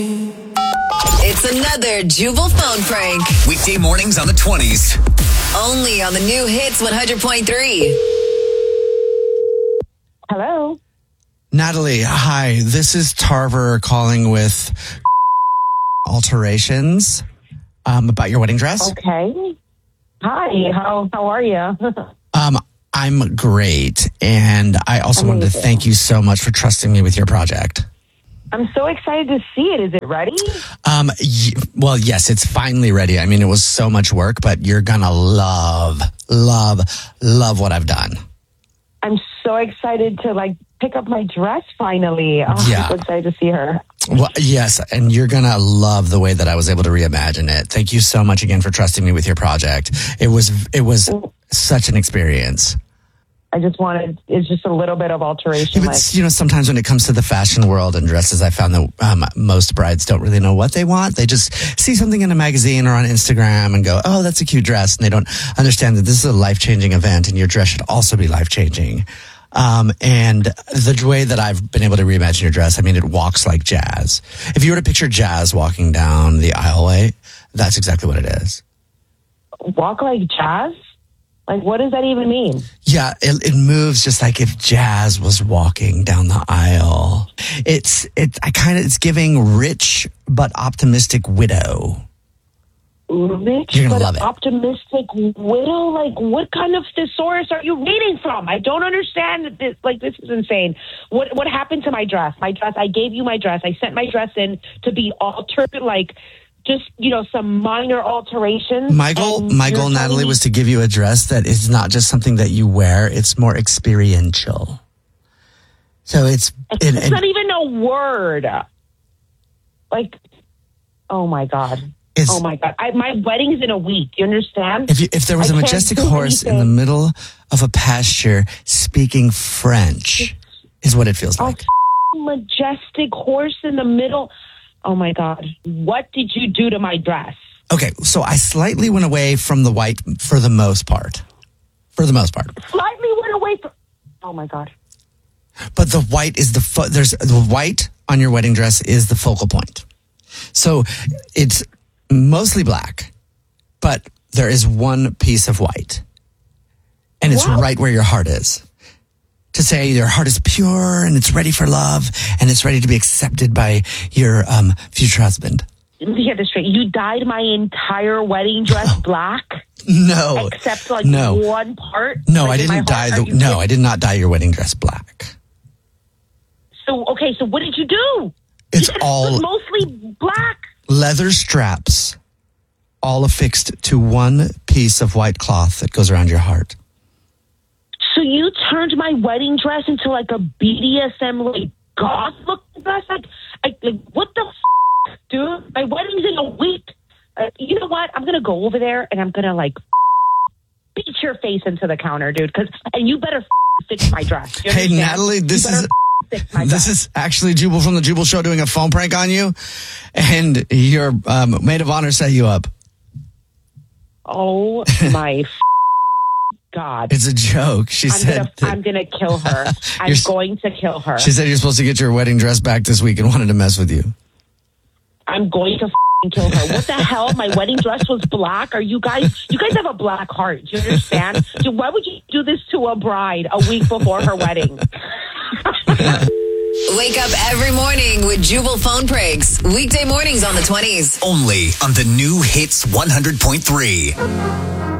It's another Jubal phone prank. Weekday mornings on the 20s. Only on the new Hits 100.3. Hello. Natalie, hi. This is Tarver calling with alterations about your wedding dress. Okay. Hi. How are you? I'm great. And I also wanted to thank you so much for trusting me with your project. I'm so excited to see it. Is it ready? Well, yes, it's finally ready. I mean, it was so much work, but you're going to love what I've done. I'm so excited to pick up my dress finally. Yeah. I'm so excited to see her. Well, yes, and you're going to love the way that I was able to reimagine it. Thank you so much again for trusting me with your project. It was such an experience. It's just a little bit of alteration. But, sometimes when it comes to the fashion world and dresses, I found that most brides don't really know what they want. They just see something in a magazine or on Instagram and go, oh, that's a cute dress. And they don't understand that this is a life-changing event and your dress should also be life-changing. And the way that I've been able to reimagine your dress, I mean, it walks like jazz. If you were to picture jazz walking down the aisleway, that's exactly what it is. Walk like jazz? What does that even mean? Yeah, it moves just like if jazz was walking down the aisle. It's giving rich but optimistic widow. Rich You're gonna but love it. optimistic widow? What kind of thesaurus are you reading from? I don't understand this. This is insane. What happened to my dress? I gave you my dress. I sent my dress in to be altered, just, some minor alterations. My goal, Natalie, was to give you a dress that is not just something that you wear. It's more experiential. So it's not even a word. Oh my God. Oh my God. My wedding's in a week. You understand? If there was a majestic horse in the middle of a pasture speaking French is what it feels like. Majestic horse in the middle. Oh my God. What did you do to my dress? Okay, so I slightly went away from the white for the most part. Slightly went away from... Oh my God. But the white is the white on your wedding dress is the focal point. So it's mostly black, but there is one piece of white. And it's right where your heart is. To say your heart is pure and it's ready for love and it's ready to be accepted by your future husband. Let me get this straight. You dyed my entire wedding dress black? No. Except no. one part? No, I didn't dye I did not dye your wedding dress black. So what did you do? It's it all was mostly black. Leather straps, all affixed to one piece of white cloth that goes around your heart. So you turned my wedding dress into a BDSM goth looking dress? What the dude? My wedding's in a week. You know what? I'm gonna go over there and I'm gonna beat your face into the counter, dude. And you better fix my dress. Hey, Natalie, this is actually Jubal from the Jubal Show doing a phone prank on you, and your maid of honor set you up. Oh my God. It's a joke. I'm going to kill her. I'm going to kill her. She said you're supposed to get your wedding dress back this week and wanted to mess with you. I'm going to kill her. What the hell? My wedding dress was black? You guys have a black heart. Do you understand? Why would you do this to a bride a week before her wedding? Wake up every morning with Jubal phone pranks. Weekday mornings on the 20s. Only on the new Hits 100.3.